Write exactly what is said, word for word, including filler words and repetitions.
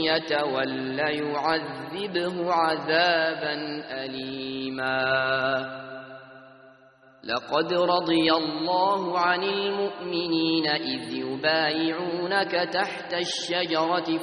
يتول يعذبه عذابا أليما لقد رضي الله عن المؤمنين إذ يبايعونك تحت الشجرة